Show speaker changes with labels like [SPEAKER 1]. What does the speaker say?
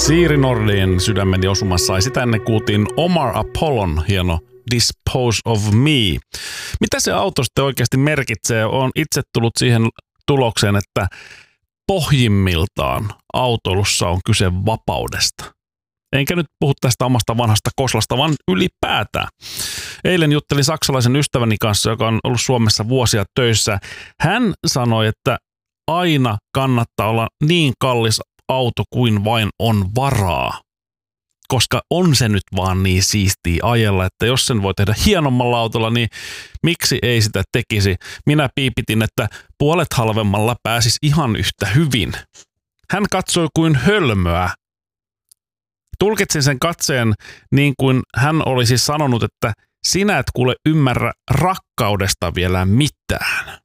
[SPEAKER 1] Siiri Nordin Sydämeni osumassa, ja sitä ennen kuultiin Omar Apollon hieno Dispose of Me. Mitä se auto sitten oikeasti merkitsee? Olen itse tullut siihen tulokseen, että pohjimmiltaan autoilussa on kyse vapaudesta. Enkä nyt puhu tästä omasta vanhasta koslasta, vaan ylipäätään. Eilen juttelin saksalaisen ystäväni kanssa, joka on ollut Suomessa vuosia töissä. Hän sanoi, että aina kannattaa olla niin kallis auto kuin vain on varaa. Koska on se nyt vaan niin siistiä ajella, että jos sen voi tehdä hienommalla autolla, niin miksi ei sitä tekisi? Minä piipitin, että puolet halvemmalla pääsisi ihan yhtä hyvin. Hän katsoi kuin hölmöä. Tulkitsin sen katseen niin kuin hän olisi sanonut, että sinä et kuule ymmärrä rakkaudesta vielä mitään.